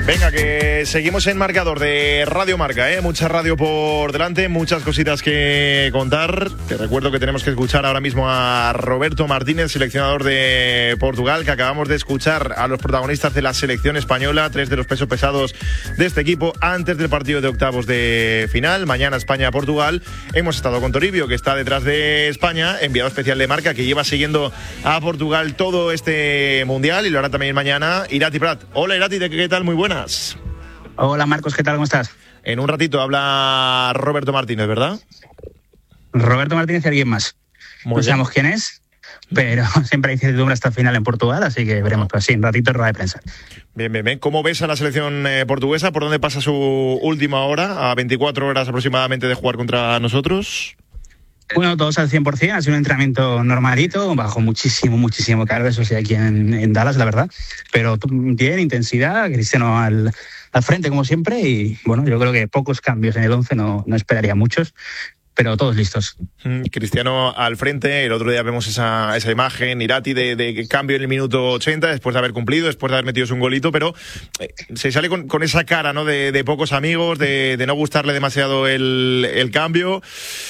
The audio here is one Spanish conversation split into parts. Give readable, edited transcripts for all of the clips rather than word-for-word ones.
Venga, que seguimos en marcador de Radio Marca, mucha radio por delante, muchas cositas que contar. Te recuerdo que tenemos que escuchar ahora mismo a Roberto Martínez, seleccionador de Portugal, que acabamos de escuchar a los protagonistas de la selección española, 3 de los pesos pesados de este equipo antes del partido de octavos de final. Mañana España-Portugal. Hemos estado con Toribio, que está detrás de España, enviado especial de Marca, que lleva siguiendo a Portugal todo este mundial y lo hará también mañana Irati Prat. Hola Irati, ¿qué tal? Muy buenas. Hola Marcos, ¿qué tal? ¿Cómo estás? En un ratito habla Roberto Martínez, ¿verdad? Roberto Martínez y alguien más. No sabemos quién es, pero siempre hay incertidumbre hasta el final en Portugal, así que veremos. Pero sí, un ratito en rueda de prensa. Bien. ¿Cómo ves a la selección portuguesa? ¿Por dónde pasa su última hora? A 24 horas aproximadamente de jugar contra nosotros. Bueno, todos al 100%, ha sido un entrenamiento normalito, bajo muchísimo calor, eso sí, aquí en Dallas, la verdad. Pero bien, intensidad, Cristiano al frente como siempre y bueno, yo creo que pocos cambios en el 11, no esperaría muchos, pero todos listos. Cristiano al frente, el otro día vemos esa imagen, Irati, de cambio en el minuto 80, después de haber cumplido, después de haber metido un golito, pero se sale con esa cara, ¿no? De pocos amigos, de no gustarle demasiado el cambio.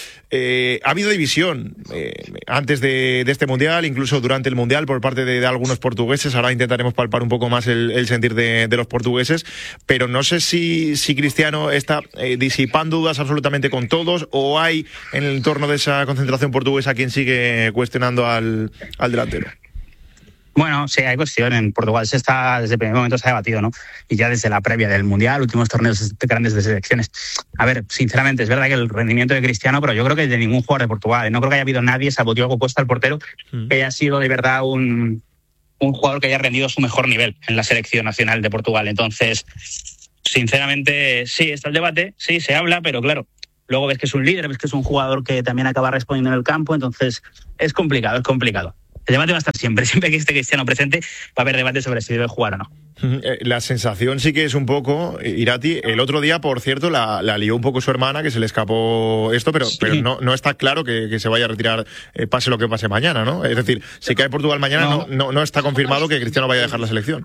Ha habido división antes de este Mundial, incluso durante el Mundial por parte de algunos portugueses. Ahora intentaremos palpar un poco más el sentir de los portugueses, pero no sé si Cristiano está disipando dudas absolutamente con todos, o hay en el entorno de esa concentración portuguesa quien sigue cuestionando al delantero. Bueno, sí, hay cuestión. En Portugal desde el primer momento se ha debatido, ¿no? Y ya desde la previa del Mundial, últimos torneos grandes de selecciones. A ver, sinceramente, es verdad que el rendimiento de Cristiano, pero yo creo que de ningún jugador de Portugal. No creo que haya habido nadie, salvo Diogo Costa, el portero, que haya sido de verdad un jugador que haya rendido su mejor nivel en la selección nacional de Portugal. Entonces, sinceramente, sí, está el debate, sí, se habla, pero claro, luego ves que es un líder, ves que es un jugador que también acaba respondiendo en el campo, entonces es complicado. El debate va a estar siempre que esté Cristiano presente, va a haber debate sobre si debe jugar o no. La sensación sí que es un poco, Irati, el otro día, por cierto, la lió un poco su hermana, que se le escapó esto, pero no está claro que se vaya a retirar, pase lo que pase mañana, ¿no? Es decir, si cae Portugal mañana, no está confirmado que Cristiano vaya a dejar la selección.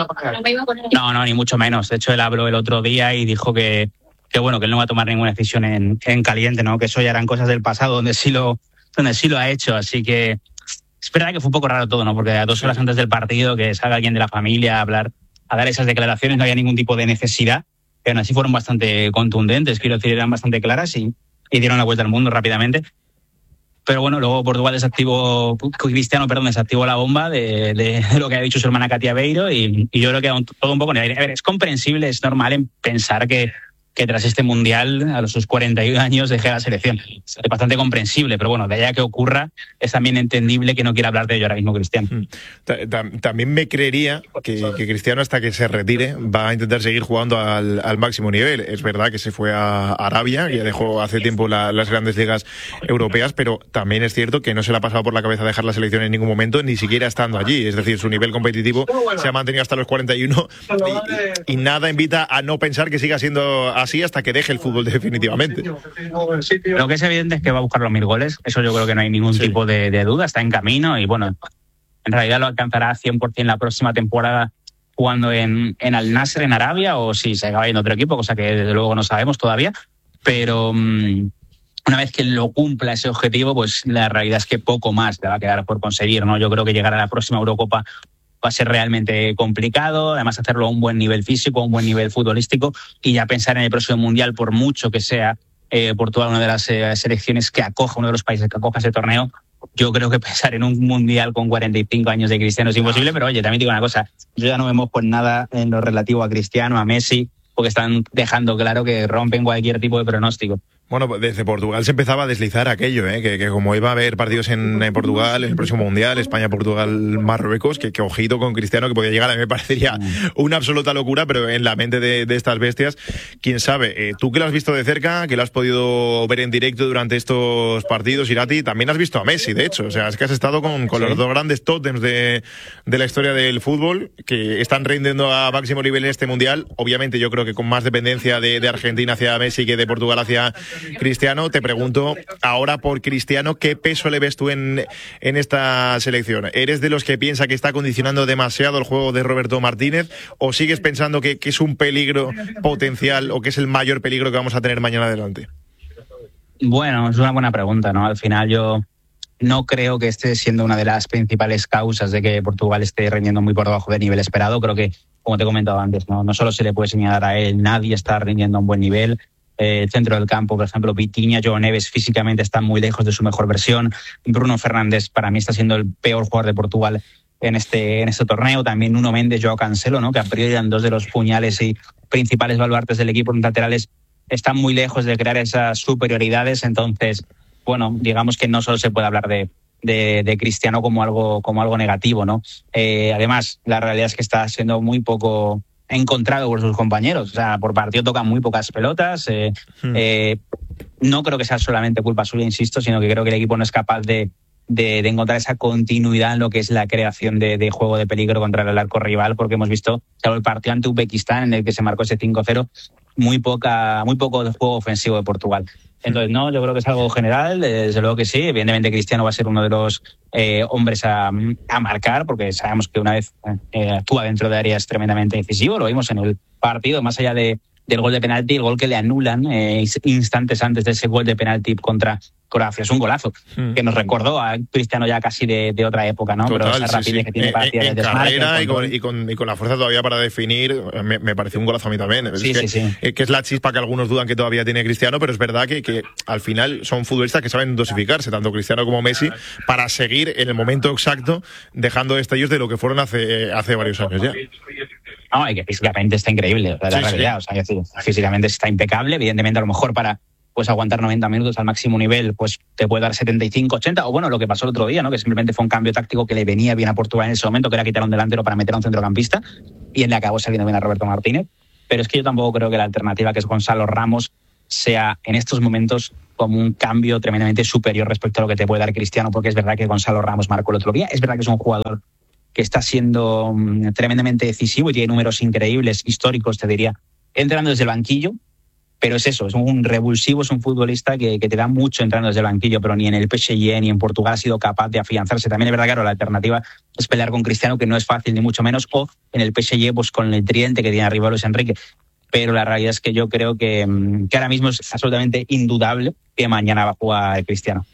No, ni mucho menos. De hecho, él habló el otro día y dijo que bueno, que él no va a tomar ninguna decisión en caliente, ¿no? Que eso ya eran cosas del pasado, donde sí lo ha hecho, así que es verdad que fue un poco raro todo, ¿no? Porque a 2 horas antes del partido que salga alguien de la familia a dar esas declaraciones, no había ningún tipo de necesidad, pero así fueron bastante contundentes, quiero decir, eran bastante claras y dieron la vuelta al mundo rápidamente. Pero bueno, luego Portugal desactivó la bomba de lo que ha dicho su hermana Katia Beiro y yo creo que todo un poco... A ver, es comprensible, es normal en pensar que tras este Mundial, a sus 41 años, deje la selección. Es bastante comprensible, pero bueno, de allá que ocurra, es también entendible que no quiera hablar de ello ahora mismo Cristiano. También me creería que Cristiano, hasta que se retire, va a intentar seguir jugando al máximo nivel. Es verdad que se fue a Arabia, que ya dejó hace tiempo las grandes ligas europeas, pero también es cierto que no se le ha pasado por la cabeza dejar la selección en ningún momento, ni siquiera estando allí. Es decir, su nivel competitivo se ha mantenido hasta los 41 y nada invita a no pensar que siga siendo así hasta que deje el fútbol definitivamente. Lo que es evidente es que va a buscar los 1000 goles, eso yo creo que no hay ningún tipo de duda, está en camino y bueno, en realidad lo alcanzará 100% la próxima temporada jugando en Al Nassr en Arabia, o si se acaba yendo otro equipo, cosa que desde luego no sabemos todavía, pero una vez que lo cumpla ese objetivo, pues la realidad es que poco más le va a quedar por conseguir, ¿no? Yo creo que llegar a la próxima Eurocopa va a ser realmente complicado, además hacerlo a un buen nivel físico, a un buen nivel futbolístico, y ya pensar en el próximo Mundial, por mucho que sea Portugal una de las selecciones que acoja, uno de los países que acoja ese torneo, yo creo que pensar en un Mundial con 45 años de Cristiano es imposible, pero oye, también digo una cosa, yo ya no me mojo en nada en lo relativo a Cristiano, a Messi, porque están dejando claro que rompen cualquier tipo de pronóstico. Bueno, desde Portugal se empezaba a deslizar aquello, que como iba a haber partidos en Portugal, en el próximo Mundial, España, Portugal, Marruecos, que ojito con Cristiano, que podía llegar, a mí me parecería una absoluta locura, pero en la mente de estas bestias, quién sabe. Tú que lo has visto de cerca, que lo has podido ver en directo durante estos partidos, Irati, también has visto a Messi, de hecho, o sea, es que has estado con los dos grandes tótems de la historia del fútbol, que están rindiendo a máximo nivel en este Mundial. Obviamente yo creo que con más dependencia de Argentina hacia Messi que de Portugal hacia Cristiano. Te pregunto ahora por Cristiano, ¿qué peso le ves tú en esta selección? ¿Eres de los que piensa que está condicionando demasiado el juego de Roberto Martínez o sigues pensando que es un peligro potencial o que es el mayor peligro que vamos a tener mañana adelante? Bueno, es una buena pregunta, ¿no? Al final yo no creo que esté siendo una de las principales causas de que Portugal esté rindiendo muy por debajo del nivel esperado. Creo que, como te he comentado antes, no solo se le puede señalar a él, nadie está rindiendo a un buen nivel. El centro del campo, por ejemplo, Vitinha, João Neves físicamente están muy lejos de su mejor versión. Bruno Fernández para mí está siendo el peor jugador de Portugal en este torneo. También Nuno Mendes, Joao Cancelo, ¿no? Que a priori eran dos de los puñales y principales baluartes del equipo, los laterales están muy lejos de crear esas superioridades. Entonces, bueno, digamos que no solo se puede hablar de Cristiano como algo negativo, ¿no? Además, la realidad es que está siendo muy poco encontrado por sus compañeros. O sea, por partido tocan muy pocas pelotas. No creo que sea solamente culpa suya, insisto, sino que creo que el equipo no es capaz de encontrar esa continuidad en lo que es la creación de juego de peligro contra el arco rival, porque hemos visto, salvo el partido ante Uzbekistán, en el que se marcó ese 5-0, muy poco de juego ofensivo de Portugal. Entonces, no, yo creo que es algo general, desde luego que sí. Evidentemente Cristiano va a ser uno de los hombres a marcar, porque sabemos que una vez actúa dentro de área es tremendamente decisivo. Lo vimos en el partido, más allá del gol de penalti, el gol que le anulan instantes antes de ese gol de penalti contra Croacia. Es un golazo que nos recordó a Cristiano ya casi de otra época, ¿no? Total, pero esa rapidez que tiene para en carrera y con la fuerza todavía para definir, me pareció un golazo a mí también. Sí. Que es la chispa que algunos dudan que todavía tiene Cristiano, pero es verdad que al final son futbolistas que saben dosificarse, tanto Cristiano como Messi, para seguir en el momento exacto, dejando destellos de lo que fueron hace varios años ya. No, y que físicamente está increíble, la realidad. Sí. O sea, físicamente está impecable. Evidentemente, a lo mejor para aguantar 90 minutos al máximo nivel, pues te puede dar 75, 80, o bueno, lo que pasó el otro día, ¿no? Que simplemente fue un cambio táctico que le venía bien a Portugal en ese momento, que era quitar a un delantero para meter a un centrocampista, y él le acabó saliendo bien a Roberto Martínez. Pero es que yo tampoco creo que la alternativa, que es Gonzalo Ramos, sea en estos momentos como un cambio tremendamente superior respecto a lo que te puede dar Cristiano, porque es verdad que Gonzalo Ramos marcó el otro día, es verdad que es un jugador que está siendo tremendamente decisivo y tiene números increíbles, históricos, te diría, entrando desde el banquillo, pero es eso, es un revulsivo, es un futbolista que te da mucho entrando desde el banquillo, pero ni en el PSG ni en Portugal ha sido capaz de afianzarse. También es verdad, claro, la alternativa es pelear con Cristiano, que no es fácil ni mucho menos, o en el PSG pues con el tridente que tiene arriba Luis Enrique. Pero la realidad es que yo creo que ahora mismo es absolutamente indudable que mañana va a jugar Cristiano.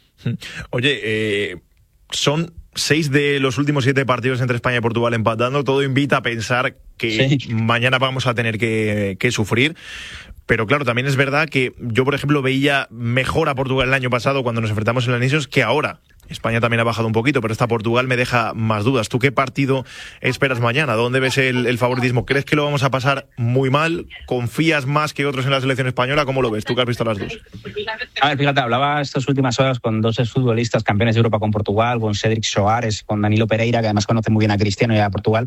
Oye, son 6 de los últimos 7 partidos entre España y Portugal empatando. Todo invita a pensar que mañana vamos a tener que sufrir. Pero claro, también es verdad que yo, por ejemplo, veía mejor a Portugal el año pasado cuando nos enfrentamos en la Nations que ahora. España también ha bajado un poquito, pero esta Portugal me deja más dudas. ¿Tú qué partido esperas mañana? ¿Dónde ves el favoritismo? ¿Crees que lo vamos a pasar muy mal? ¿Confías más que otros en la selección española? ¿Cómo lo ves? ¿Tú que has visto las dos? A ver, fíjate, hablaba estas últimas horas con 2 exfutbolistas campeones de Europa con Portugal, con Cédric Soares, con Danilo Pereira, que además conoce muy bien a Cristiano y a Portugal.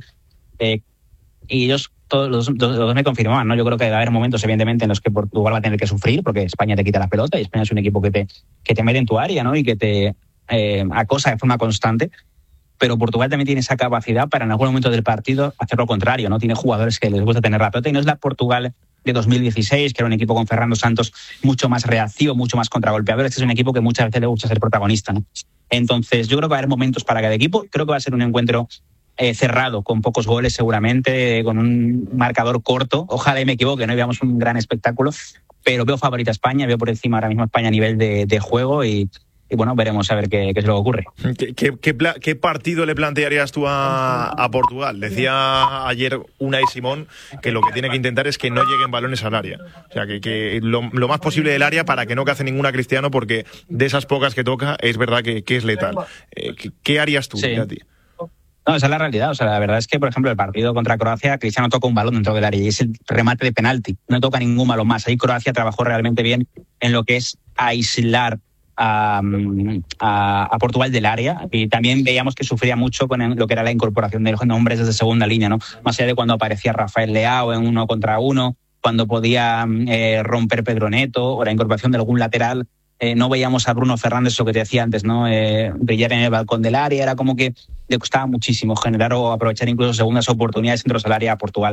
Y ellos, todos los dos me confirmaban, ¿no? Yo creo que va a haber momentos, evidentemente, en los que Portugal va a tener que sufrir, porque España te quita la pelota y España es un equipo que te mete en tu área, ¿no? Y que te acosa de forma constante. Pero Portugal también tiene esa capacidad para en algún momento del partido hacer lo contrario, ¿no? Tiene jugadores que les gusta tener la pelota y no es la Portugal de 2016, que era un equipo con Fernando Santos mucho más reactivo, mucho más contragolpeador. Este es un equipo que muchas veces le gusta ser protagonista, ¿no? Entonces, yo creo que va a haber momentos para cada equipo. Creo que va a ser un encuentro cerrado, con pocos goles seguramente, con un marcador corto. Ojalá y me equivoque, no veamos un gran espectáculo, pero veo favorita a España, veo por encima ahora mismo a España a nivel de juego y bueno, veremos a ver qué es lo que ocurre. ¿Qué partido le plantearías tú a Portugal? Decía ayer Unai Simón que lo que tiene que intentar es que no lleguen balones al área. O sea, que lo más posible del área para que no cace ninguna Cristiano, porque de esas pocas que toca es verdad que es letal. ¿Qué harías tú, a ti? No, esa es la realidad. O sea, la verdad es que, por ejemplo, el partido contra Croacia, Cristiano toca un balón dentro del área y es el remate de penalti. No toca ningún balón más. Ahí Croacia trabajó realmente bien en lo que es aislar a Portugal del área, y también veíamos que sufría mucho con lo que era la incorporación de hombres desde segunda línea, ¿no? Más allá de cuando aparecía Rafael Leao en 1 contra 1, cuando podía romper Pedro Neto, o la incorporación de algún lateral. No veíamos a Bruno Fernández, lo que te decía antes, ¿no? Brillar en el balcón del área. Era como que le costaba muchísimo generar o aprovechar incluso segundas oportunidades dentro del área a Portugal.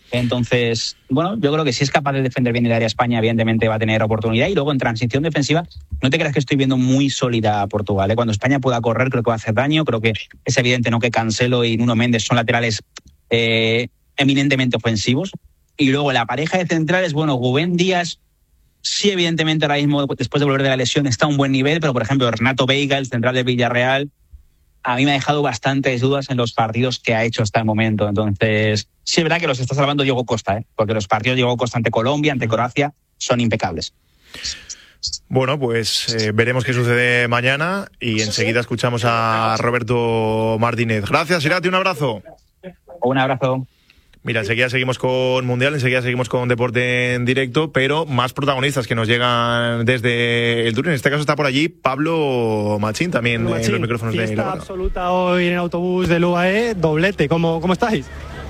Entonces, bueno, yo creo que si es capaz de defender bien el área España, evidentemente va a tener oportunidad. Y luego en transición defensiva, no te creas que estoy viendo muy sólida a Portugal, ¿eh? Cuando España pueda correr, creo que va a hacer daño. Creo que es evidente, ¿no?, que Cancelo y Nuno Méndez son laterales eminentemente ofensivos. Y luego la pareja de centrales, bueno, Rubén Díaz, sí, evidentemente ahora mismo, después de volver de la lesión, está a un buen nivel, pero por ejemplo, Renato Veiga, el central de Villarreal, a mí me ha dejado bastantes dudas en los partidos que ha hecho hasta el momento. Entonces, sí es verdad que los está salvando Diego Costa, porque los partidos de Diego Costa ante Colombia, ante Croacia, son impecables. Bueno, pues veremos qué sucede mañana y enseguida escuchamos a Roberto Martínez. Gracias, Irati, un abrazo. Un abrazo. Mira, enseguida seguimos con Mundial, enseguida seguimos con Deporte en Directo, pero más protagonistas que nos llegan desde el Tour. En este caso está por allí Pablo Machín, también en los micrófonos de la absoluta hoy en el autobús del UAE, doblete. ¿Cómo estáis?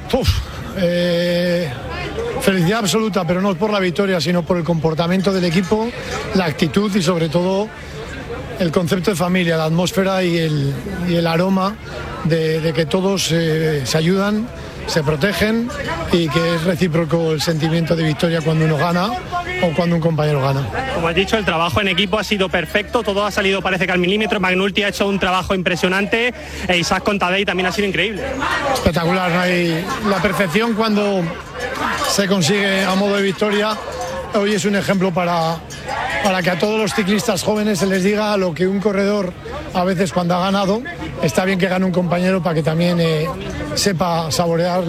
Felicidad absoluta, pero no por la victoria, sino por el comportamiento del equipo, la actitud y sobre todo el concepto de familia, la atmósfera y el aroma de que todos se ayudan, se protegen y que es recíproco el sentimiento de victoria cuando uno gana o cuando un compañero gana. Como has dicho, el trabajo en equipo ha sido perfecto, todo ha salido parece que al milímetro. McNulty ha hecho un trabajo impresionante e Isaac Contadei también ha sido increíble. Espectacular, no hay la perfección cuando se consigue a modo de victoria. Hoy es un ejemplo para que a todos los ciclistas jóvenes se les diga lo que un corredor a veces cuando ha ganado, está bien que gane un compañero para que también sepa saborear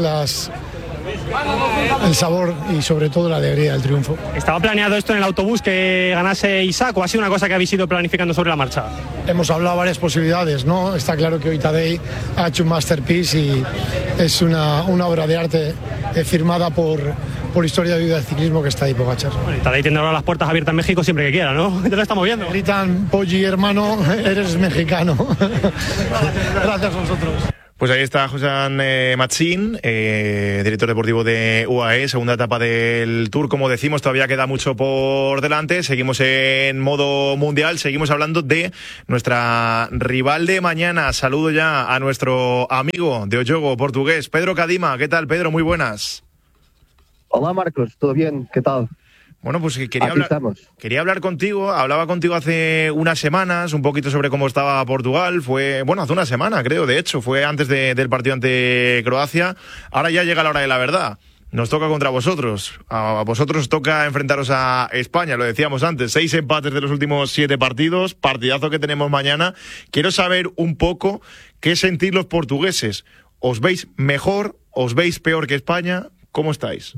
el sabor y sobre todo la alegría del triunfo. ¿Estaba planeado esto en el autobús que ganase Isaac o ha sido una cosa que habéis ido planificando sobre la marcha? Hemos hablado varias posibilidades, ¿no? Está claro que hoy Tadej ha hecho un masterpiece y es una obra de arte firmada por historia de vida del ciclismo que está ahí Pogačar. Bueno, y Tadej tendrá ahora las puertas abiertas en México siempre que quiera, ¿no? Te lo estamos viendo. Gritan, Poggi, hermano, eres mexicano. Gracias a vosotros. Pues ahí está José Machín, director deportivo de UAE, segunda etapa del Tour. Como decimos, todavía queda mucho por delante. Seguimos en modo mundial, seguimos hablando de nuestra rival de mañana. Saludo ya a nuestro amigo de Oyogo portugués, Pedro Cadima. ¿Qué tal, Pedro? Muy buenas. Hola, Marcos. ¿Todo bien? ¿Qué tal? Bueno, pues quería hablar contigo. Hablaba contigo hace unas semanas un poquito sobre cómo estaba Portugal. Fue, bueno, hace una semana, creo, de hecho. Fue antes del partido ante Croacia. Ahora ya llega la hora de la verdad. Nos toca contra vosotros. A vosotros toca enfrentaros a España, lo decíamos antes. 6 empates de los últimos 7 partidos. Partidazo que tenemos mañana. Quiero saber un poco qué sentís los portugueses. ¿Os veis mejor? ¿Os veis peor que España? ¿Cómo estáis?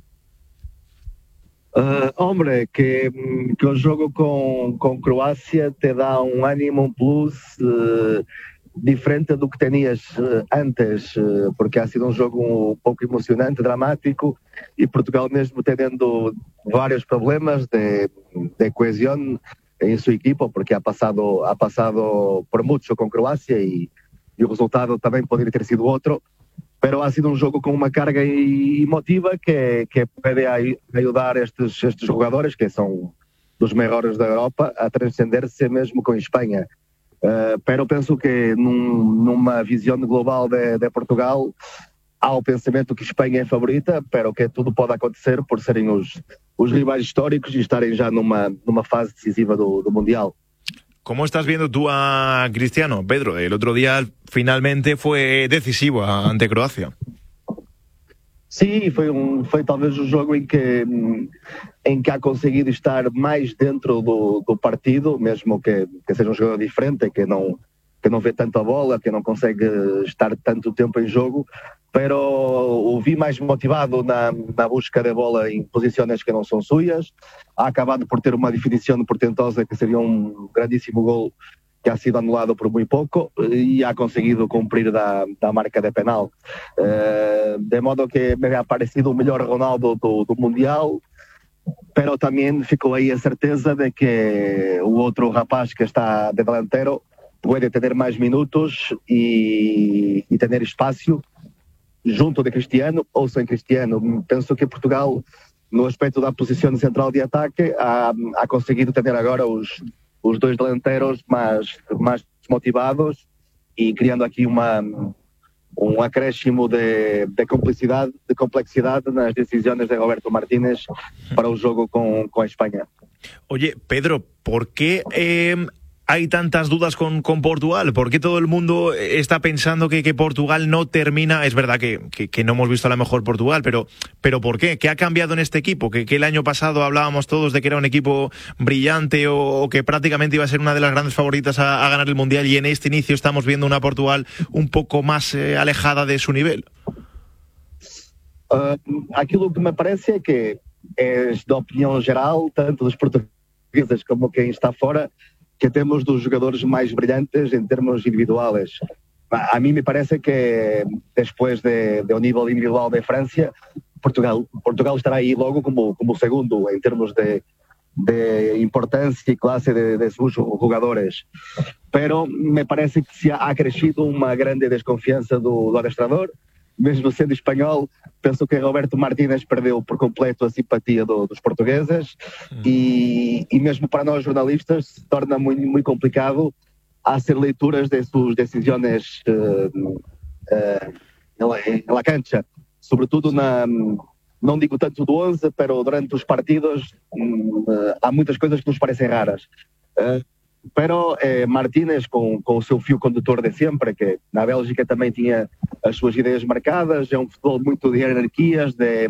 Hombre, que o jogo com Croácia te dá ânimo, plus diferente do que tenías antes, porque ha sido jogo pouco emocionante, dramático, e Portugal mesmo tendo vários problemas de cohesión em sua equipa, porque ha passado por muito com Croácia e o resultado também poderia ter sido outro. Pero ha sido un jogo con una carga emotiva que puede ayudar a estos jugadores, que son los mejores de Europa, a trascenderse mesmo con España. Pero penso que numa visión global de Portugal, há o pensamento que Espanha é favorita, pero que tudo pode acontecer por serem os rivais históricos e estarem já numa fase decisiva do Mundial. ¿Cómo estás viendo tú a Cristiano, Pedro? El otro día finalmente fue decisivo ante Croacia. Sí, foi talvez o jogo em que ha conseguido estar mais dentro do partido, mesmo que seja um jogador diferente, que não vê tanta bola, que não consegue estar tanto tempo em jogo, pero o vi mais motivado na busca de bola em posições que não são suas. Ha acabado por ter uma definição portentosa que seria um grandíssimo gol que ha sido anulado por muito pouco e ha conseguido cumprir da marca de penal. De modo que me ha parecido o melhor Ronaldo do Mundial, pero também ficou aí a certeza de que o outro rapaz que está de delantero pode ter mais minutos e ter espaço junto de Cristiano ou sem Cristiano. Penso que Portugal, no aspecto da posição central de ataque, ha conseguido ter agora os dois delanteros mais motivados e criando aqui uma acréscimo de complexidade nas decisões de Roberto Martínez para o jogo com a Espanha. Oye, Pedro, ¿por qué hay tantas dudas con Portugal? ¿Por qué todo el mundo está pensando que Portugal no termina? Es verdad que no hemos visto a la mejor Portugal, pero ¿por qué? ¿Qué ha cambiado en este equipo? Que el año pasado hablábamos todos de que era un equipo brillante o que prácticamente iba a ser una de las grandes favoritas a ganar el Mundial, y en este inicio estamos viendo una Portugal un poco más alejada de su nivel. Aquilo que me parece é que é da opinião geral, tanto dos portugueses como quem está fora, que temos dos jogadores mais brilhantes em termos individuais. A mim me parece que depois do nível individual da França, Portugal estará aí logo como segundo em termos de importância e classe de seus jogadores. Pero me parece que se ha crescido uma grande desconfiança do adestrador. Mesmo sendo espanhol, penso que Roberto Martínez perdeu por completo a simpatia dos portugueses e mesmo para nós jornalistas se torna muito complicado hacer leituras de suas decisões na cancha, sobretudo não digo tanto do 11, pero durante os partidos há muitas coisas que nos parecem raras. Pero Martínez, com o seu fio condutor de sempre, que na Bélgica também tinha as suas ideias marcadas, é um futebol muito de hierarquias, de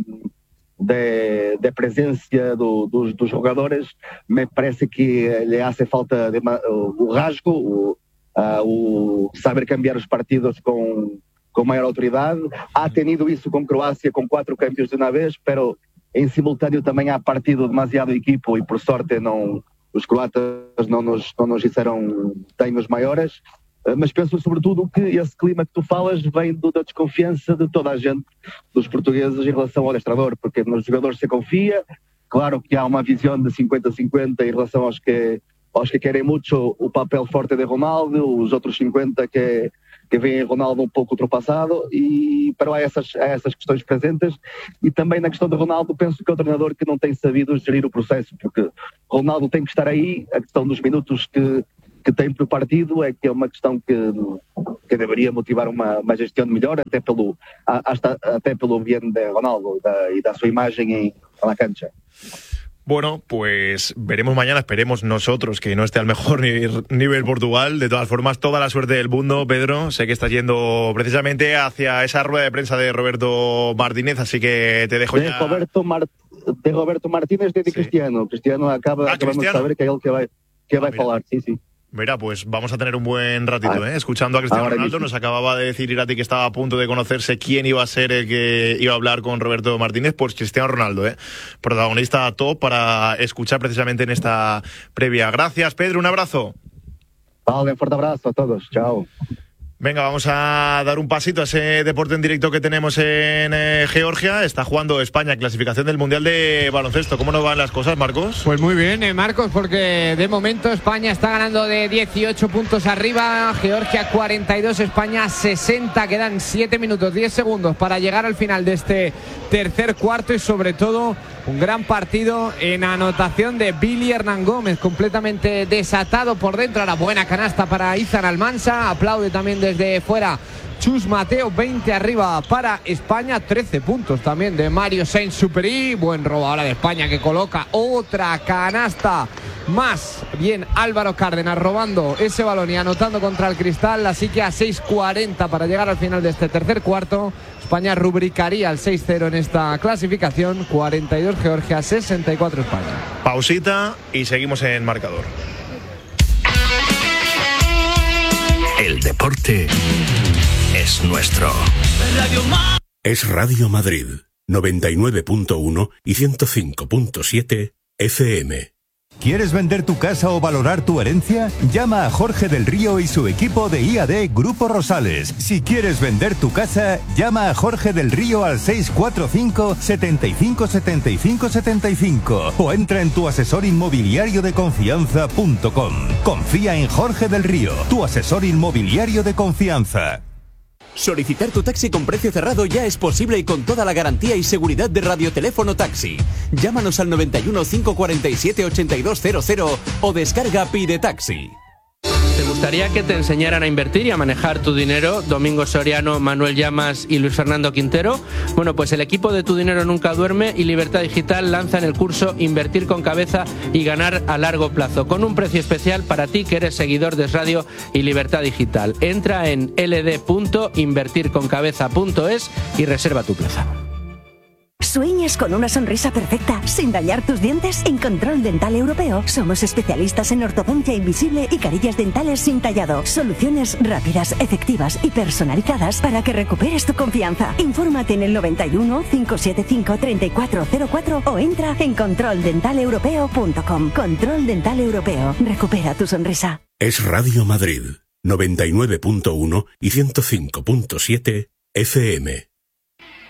presença dos jogadores. Me parece que lhe hace falta o rasgo, o saber cambiar os partidos com maior autoridade. Ha tenido isso com Croácia, com 4 cambios de uma vez, pero em simultâneo também ha partido demasiado equipo e por sorte não... Os croatas não nos disseram tenhos maiores, mas penso sobretudo que esse clima que tu falas vem da desconfiança de toda a gente, dos portugueses, em relação ao adestrador, porque nos jogadores se confia. Claro que há uma visão de 50-50 em relação aos que querem muito o papel forte de Ronaldo, os outros 50 que veem Ronaldo um pouco ultrapassado, pero há essas questões presentes. E também na questão de Ronaldo, penso que é o treinador que não tem sabido gerir o processo, porque Ronaldo tem que estar aí. A questão dos minutos que tem por partido é que é uma questão que deveria motivar uma gestão melhor, até pelo bien de Ronaldo e da sua imagem na cancha. Bueno, pues veremos mañana, esperemos nosotros que no esté al mejor nivel Portugal. De todas formas, toda la suerte del mundo, Pedro. Sé que estás yendo precisamente hacia esa rueda de prensa de Roberto Martínez, así que te dejo ya. De Roberto Martínez de Cristiano. Cristiano acabamos de saber que é ele que vai falar, sí. Mira, pues vamos a tener un buen ratito, escuchando a Cristiano Ronaldo. Nos acababa de decir Irati que estaba a punto de conocerse quién iba a ser el que iba a hablar con Roberto Martínez. Pues Cristiano Ronaldo, protagonista top para escuchar precisamente en esta previa. Gracias, Pedro, un abrazo. Vale, un fuerte abrazo a todos, chao. Venga, vamos a dar un pasito a ese deporte en directo que tenemos en Georgia. Está jugando España, clasificación del Mundial de Baloncesto. ¿Cómo nos van las cosas, Marcos? Pues muy bien, Marcos, porque de momento España está ganando de 18 puntos arriba. Georgia 42, España 60. Quedan 7 minutos, 10 segundos para llegar al final de este tercer cuarto y sobre todo un gran partido en anotación de Billy Hernán Gómez, completamente desatado por dentro. Ahora buena canasta para Izan Almansa, aplaude también desde fuera Chus Mateo. 20 arriba para España, 13 puntos también de Mario Sainz-Superi. Buen robo ahora de España que coloca otra canasta más. Bien, Álvaro Cárdenas robando ese balón y anotando contra el cristal, así que a 6:40 para llegar al final de este tercer cuarto. España rubricaría el 6-0 en esta clasificación. 42 Georgia, 64 España. Pausita y seguimos en marcador. El deporte es nuestro. Es Radio Madrid, 99.1 y 105.7 FM. ¿Quieres vender tu casa o valorar tu herencia? Llama a Jorge del Río y su equipo de IAD Grupo Rosales. Si quieres vender tu casa, llama a Jorge del Río al 645 75 75 75 o entra en tuasesorinmobiliariodeconfianza.com. Confía en Jorge del Río, tu asesor inmobiliario de confianza. Solicitar tu taxi con precio cerrado ya es posible y con toda la garantía y seguridad de Radioteléfono Taxi. Llámanos al 91 547 8200 o descarga Pide Taxi. ¿Te gustaría que te enseñaran a invertir y a manejar tu dinero? Domingo Soriano, Manuel Llamas y Luis Fernando Quintero. Bueno, pues el equipo de Tu Dinero Nunca Duerme y Libertad Digital lanzan el curso Invertir con Cabeza y Ganar a Largo Plazo, con un precio especial para ti que eres seguidor de Es Radio y Libertad Digital. Entra en ld.invertirconcabeza.es y reserva tu plaza. ¿Sueñas con una sonrisa perfecta sin dañar tus dientes? En Control Dental Europeo somos especialistas en ortodoncia invisible y carillas dentales sin tallado. Soluciones rápidas, efectivas y personalizadas para que recuperes tu confianza. Infórmate en el 91 575 3404 o entra en controldentalepeuropeo.com. Control Dental Europeo. Recupera tu sonrisa. Es Radio Madrid, 99.1 y 105.7 FM.